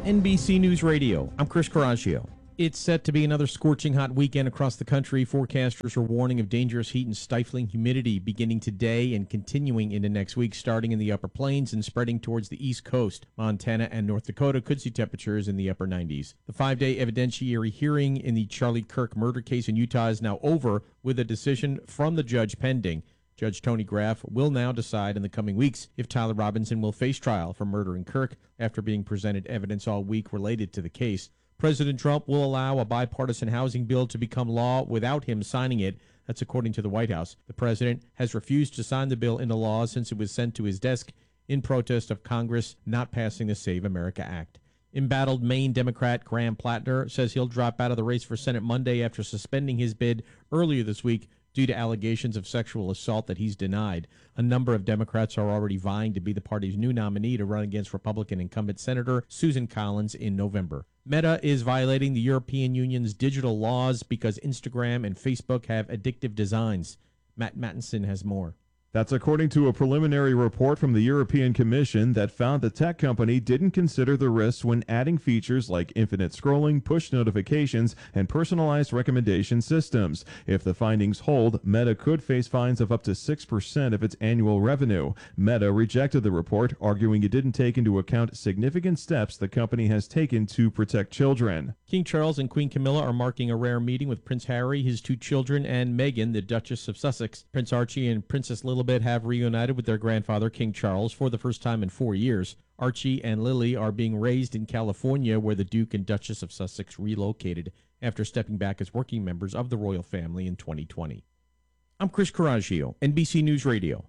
NBC News Radio. I'm Chris Coraggio. It's set to be another scorching hot weekend across the country. Forecasters are warning of dangerous heat and stifling humidity beginning today and continuing into next week, starting in the upper plains and spreading towards the East Coast. Montana and North Dakota could see temperatures in the upper 90s. The 5-day evidentiary hearing in the Charlie Kirk murder case in Utah is now over, with a decision from the judge pending. Judge Tony Graff will now decide in the coming weeks if Tyler Robinson will face trial for murdering Kirk after being presented evidence all week related to the case. President Trump will allow a bipartisan housing bill to become law without him signing it. That's according to the White House. The president has refused to sign the bill into law since it was sent to his desk in protest of Congress not passing the Save America Act. Embattled Maine Democrat Graham Plattner says he'll drop out of the race for Senate Monday after suspending his bid earlier this week due to allegations of sexual assault that he's denied. A number of Democrats are already vying to be the party's new nominee to run against Republican incumbent Senator Susan Collins in November. Meta is violating the European Union's digital laws because Instagram and Facebook have addictive designs. Matt Mattinson has more. That's according to a preliminary report from the European Commission that found the tech company didn't consider the risks when adding features like infinite scrolling, push notifications, and personalized recommendation systems. If the findings hold, Meta could face fines of up to 6% of its annual revenue. Meta rejected the report, arguing it didn't take into account significant steps the company has taken to protect children. King Charles and Queen Camilla are marking a rare meeting with Prince Harry, his 2 children, and Meghan, the Duchess of Sussex. Prince Archie and Princess Lilibet have reunited with their grandfather, King Charles, for the first time in 4 years. Archie and Lily are being raised in California, where the Duke and Duchess of Sussex relocated after stepping back as working members of the royal family in 2020. I'm Chris Coraggio, NBC News Radio.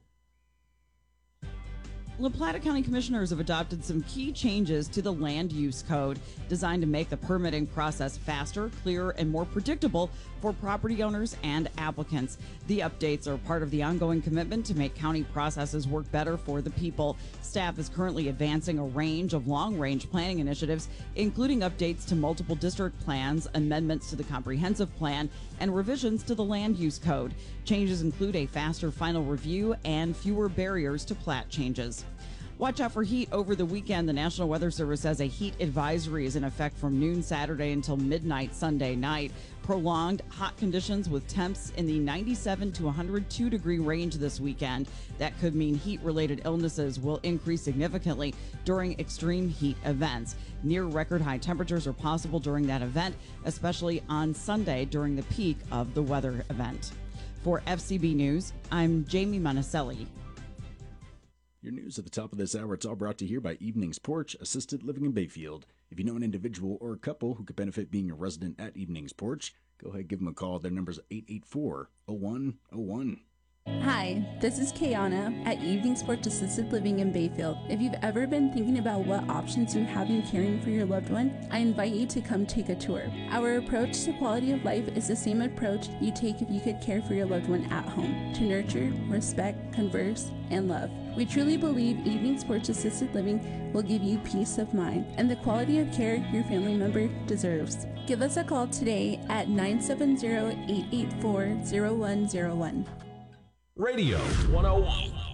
La Plata County Commissioners have adopted some key changes to the Land Use Code designed to make the permitting process faster, clearer, and more predictable for property owners and applicants. The updates are part of the ongoing commitment to make county processes work better for the people. Staff is currently advancing a range of long-range planning initiatives, including updates to multiple district plans, amendments to the comprehensive plan, and revisions to the Land Use Code. Changes include a faster final review and fewer barriers to plat changes. Watch out for heat over the weekend. The National Weather Service says a heat advisory is in effect from noon Saturday until midnight Sunday night. Prolonged hot conditions with temps in the 97 to 102 degree range this weekend. That could mean heat-related illnesses will increase significantly during extreme heat events. Near record high temperatures are possible during that event, especially on Sunday during the peak of the weather event. For FCB News, I'm Jamie Monticelli. Your news at the top of this hour, it's all brought to you here by Evenings Porch, Assisted Living in Bayfield. If you know an individual or a couple who could benefit being a resident at Evenings Porch, go ahead, give them a call. Their number's 884-0101. Hi, this is Kayana at Evenings Porch Assisted Living in Bayfield. If you've ever been thinking about what options you have in caring for your loved one, I invite you to come take a tour. Our approach to quality of life is the same approach you take if you could care for your loved one at home, to nurture, respect, converse, and love. We truly believe Evenings Porch Assisted Living will give you peace of mind and the quality of care your family member deserves. Give us a call today at 970-884-0101. Radio 101.